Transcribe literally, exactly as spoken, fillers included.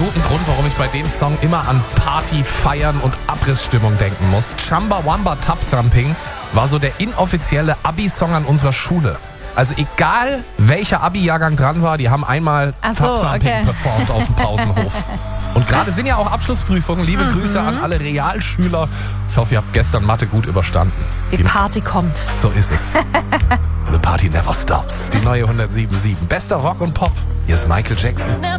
guten Grund, warum ich bei dem Song immer an Party, Feiern und Abrissstimmung denken muss. Chumbawamba Tub Thumping war so der inoffizielle Abi-Song an unserer Schule. Also egal, welcher Abi-Jahrgang dran war, die haben einmal Ach so, Tub Thumping okay. performt auf dem Pausenhof. Und gerade sind ja auch Abschlussprüfungen. Liebe Mhm. Grüße an alle Realschüler. Ich hoffe, ihr habt gestern Mathe gut überstanden. Die Party kommt. So ist es. The party never stops. Die neue hundertsieben Komma sieben. Bester Rock und Pop. Hier ist Michael Jackson.